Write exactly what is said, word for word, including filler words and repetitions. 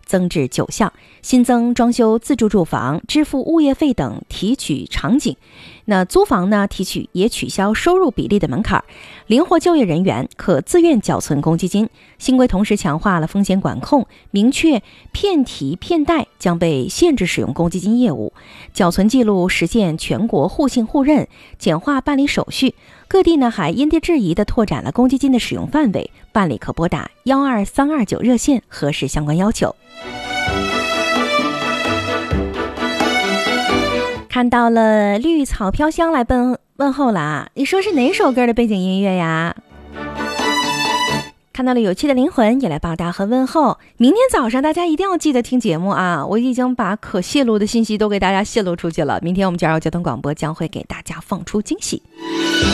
增至九项，新增装修自住住房、支付物业费等提取场景。那租房呢，提取也取消收入比例的门槛，灵活就业人员可自愿缴存公积金。新规同时强化了风险管控，明确骗提骗贷将被限制使用公积金业务，缴存记录实现全国互信互认，简化办理手续。各地呢还因地制宜地拓展了公积金的使用范围，办理可拨打幺二三二九热线核实相关要求。看到了绿草飘香来问问候了啊，你说是哪首歌的背景音乐呀？看到了有趣的灵魂也来报答和问候。明天早上大家一定要记得听节目啊，我已经把可泄露的信息都给大家泄露出去了，明天我们加入交通广播将会给大家放出惊喜。